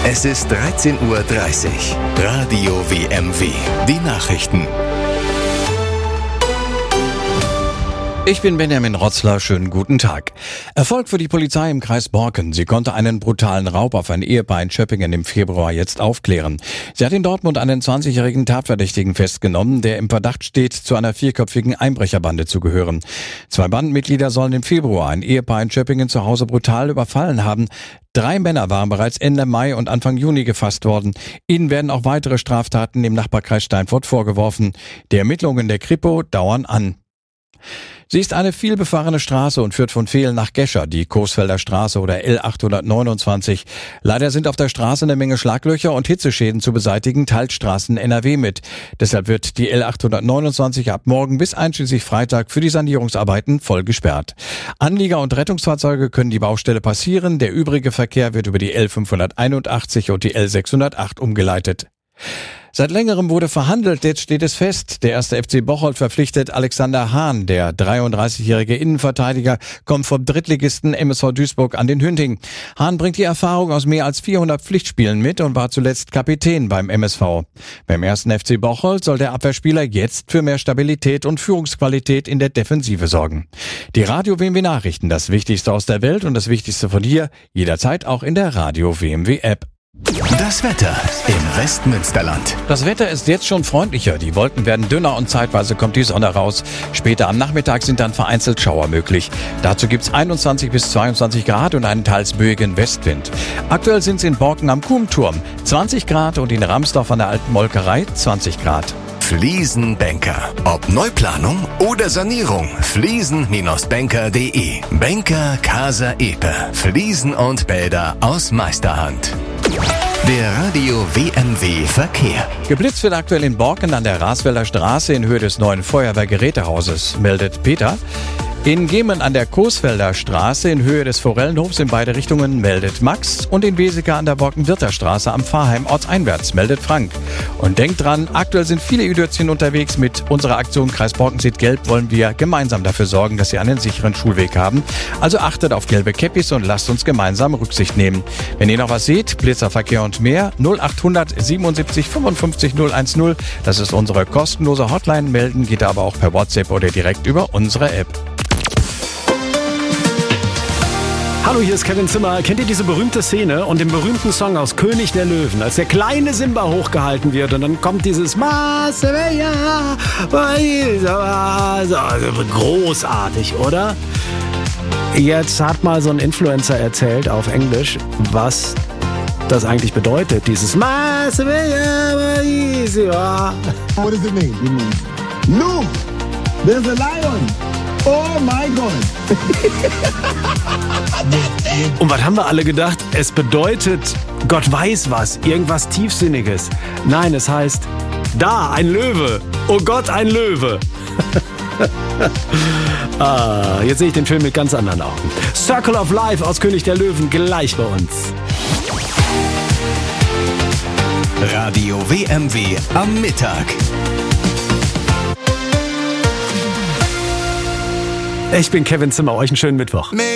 Es ist 13:30 Uhr. Radio WMW. Die Nachrichten. Ich bin Benjamin Rotzler, schönen guten Tag. Erfolg für die Polizei im Kreis Borken. Sie konnte einen brutalen Raub auf ein Ehepaar in Schöppingen im Februar jetzt aufklären. Sie hat in Dortmund einen 20-jährigen Tatverdächtigen festgenommen, der im Verdacht steht, zu einer 4-köpfigen Einbrecherbande zu gehören. 2 Bandenmitglieder sollen im Februar ein Ehepaar in Schöppingen zu Hause brutal überfallen haben. 3 Männer waren bereits Ende Mai und Anfang Juni gefasst worden. Ihnen werden auch weitere Straftaten im Nachbarkreis Steinfurt vorgeworfen. Die Ermittlungen der Kripo dauern an. Sie ist eine vielbefahrene Straße und führt von Vehlen nach Gescher, die Coesfelder Straße oder L829. Leider sind auf der Straße eine Menge Schlaglöcher und Hitzeschäden zu beseitigen, teilt Straßen NRW mit. Deshalb wird die L829 ab morgen bis einschließlich Freitag für die Sanierungsarbeiten voll gesperrt. Anlieger und Rettungsfahrzeuge können die Baustelle passieren, der übrige Verkehr wird über die L581 und die L608 umgeleitet. Seit längerem wurde verhandelt, jetzt steht es fest. Der 1. FC Bocholt verpflichtet Alexander Hahn. Der 33-jährige Innenverteidiger kommt vom Drittligisten MSV Duisburg an den Hünding. Hahn bringt die Erfahrung aus mehr als 400 Pflichtspielen mit und war zuletzt Kapitän beim MSV. Beim 1. FC Bocholt soll der Abwehrspieler jetzt für mehr Stabilität und Führungsqualität in der Defensive sorgen. Die Radio WMW Nachrichten, das Wichtigste aus der Welt und das Wichtigste von hier, jederzeit auch in der Radio WMW App. Das Wetter im Westmünsterland. Das Wetter ist jetzt schon freundlicher. Die Wolken werden dünner und zeitweise kommt die Sonne raus. Später am Nachmittag sind dann vereinzelt Schauer möglich. Dazu gibt's 21 bis 22 Grad und einen teils böigen Westwind. Aktuell sind es in Borken am Kuhmturm 20 Grad und in Ramsdorf an der Alten Molkerei 20 Grad. Fliesenbanker. Ob Neuplanung oder Sanierung. Fliesen-banker.de. Banker Casa Epe. Fliesen und Bäder aus Meisterhand. Der Radio WMW Verkehr. Geblitzt wird aktuell in Borken an der Rasfelder Straße in Höhe des neuen Feuerwehrgerätehauses, meldet Peter. In Gemen an der Coesfelder Straße in Höhe des Forellenhofs in beide Richtungen, meldet Max. Und in Weseke an der Borkenwirther Straße am Pfarrheim ortseinwärts, meldet Frank. Und denkt dran, aktuell sind viele Idötzchen unterwegs. Mit unserer Aktion Kreis Borken sieht gelb wollen wir gemeinsam dafür sorgen, dass sie einen sicheren Schulweg haben. Also achtet auf gelbe Käppis und lasst uns gemeinsam Rücksicht nehmen. Wenn ihr noch was seht, Blitzerverkehr und mehr, 0800 77 55 010. Das ist unsere kostenlose Hotline. Melden geht aber auch per WhatsApp oder direkt über unsere App. Hallo, hier ist Kevin Zimmer. Kennt ihr diese berühmte Szene und den berühmten Song aus König der Löwen, als der kleine Simba hochgehalten wird und dann kommt dieses großartig, oder? Jetzt hat mal so ein Influencer erzählt auf Englisch, was das eigentlich bedeutet, dieses What does it mean? Look, there's a lion. Oh my God. Und was haben wir alle gedacht? Es bedeutet, Gott weiß was, irgendwas Tiefsinniges. Nein, es heißt, da, ein Löwe. Oh Gott, ein Löwe. Jetzt sehe ich den Film mit ganz anderen Augen. Circle of Life aus König der Löwen, gleich bei uns. Radio WMW am Mittag. Ich bin Kevin Zimmer, euch einen schönen Mittwoch.